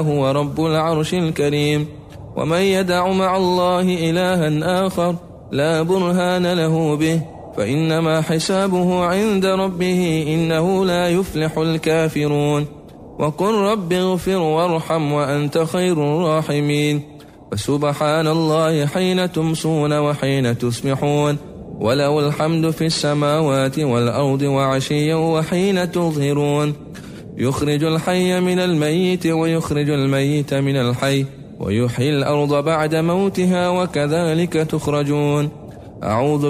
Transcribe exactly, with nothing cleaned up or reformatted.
هو رب العرش الكريم. ومن يدع مع الله إلها آخر لا برهان له به فإنما حسابه عند ربه إنه لا يفلح الكافرون. وقل رب اغفر وارحم وأنت خير الراحمين. فسبحان الله حين تمسون وحين تصبحون، وله الحمد في السماوات والأرض وعشيا وحين تظهرون. يخرج الحي من الميت ويخرج الميت من الحي ويحيي الأرض بعد موتها وكذلك تخرجون. أعوذ